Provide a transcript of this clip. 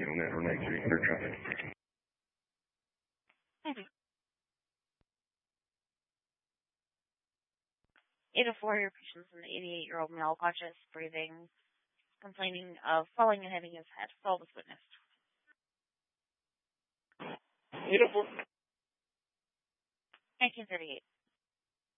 on that or next week, clear traffic. Mhm. 804, your patient's an 88-year-old male, conscious, breathing, complaining of falling and hitting his head. Call this witness. 804. 1938.